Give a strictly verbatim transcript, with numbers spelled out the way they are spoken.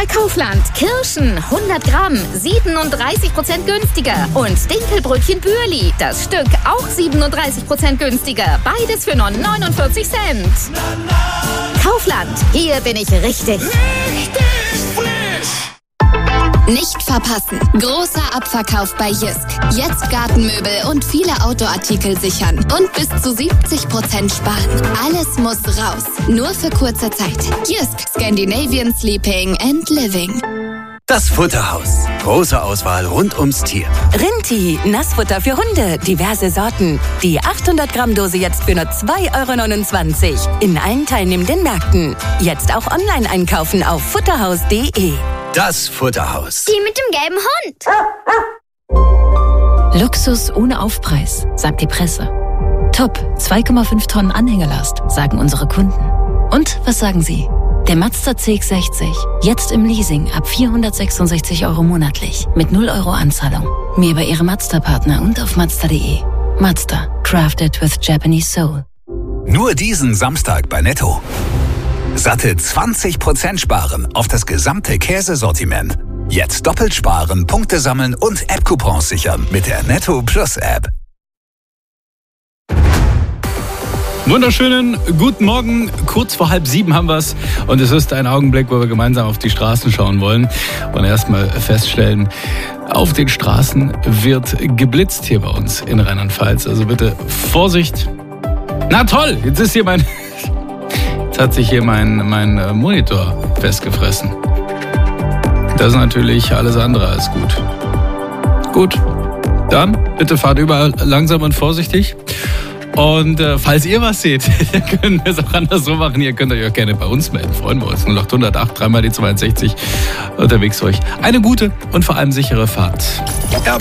bei Kaufland. Kirschen hundert Gramm, siebenunddreißig Prozent günstiger. Und Dinkelbrötchen Bürli, das Stück auch siebenunddreißig Prozent günstiger. Beides für nur neunundvierzig Cent. Kaufland, hier bin ich richtig. Richtig frisch! Nicht verpassen. Großer Abverkauf bei Jysk. Jetzt Gartenmöbel und viele Autoartikel sichern. Und bis zu siebzig Prozent sparen. Alles muss raus. Nur für kurze Zeit. Jysk. Scandinavian Sleeping and Living. Das Futterhaus. Große Auswahl rund ums Tier. Rinti, Nassfutter für Hunde, diverse Sorten. Die achthundert Gramm Dose jetzt für nur zwei Euro neunundzwanzig. In allen teilnehmenden Märkten. Jetzt auch online einkaufen auf futterhaus punkt de. Das Futterhaus. Die mit dem gelben Hund. Luxus ohne Aufpreis, sagt die Presse. Top, zwei Komma fünf Tonnen Anhängelast, sagen unsere Kunden. Und was sagen Sie? Der Mazda C X sechzig, jetzt im Leasing ab vierhundertsechsundsechzig Euro monatlich, mit null Euro Anzahlung. Mehr bei Ihrem Mazda-Partner und auf mazda punkt de. Mazda, crafted with Japanese soul. Nur diesen Samstag bei Netto. Satte zwanzig Prozent sparen auf das gesamte Käsesortiment. Jetzt doppelt sparen, Punkte sammeln und App-Coupons sichern mit der Netto Plus App. Wunderschönen guten Morgen, kurz vor halb sieben haben wir es und es ist ein Augenblick, wo wir gemeinsam auf die Straßen schauen wollen und erstmal feststellen, auf den Straßen wird geblitzt hier bei uns in Rheinland-Pfalz, also bitte Vorsicht. Na toll, jetzt ist hier mein, jetzt hat sich hier mein, mein Monitor festgefressen. Das ist natürlich alles andere als gut. Gut, dann bitte fahrt überall langsam und vorsichtig. Und äh, falls ihr was seht, dann können wir es auch andersrum machen. Ihr könnt euch auch gerne bei uns melden. Freuen wir uns. null acht null acht, dreimal die zweiundsechzig unterwegs für euch. Eine gute und vor allem sichere Fahrt. Ja.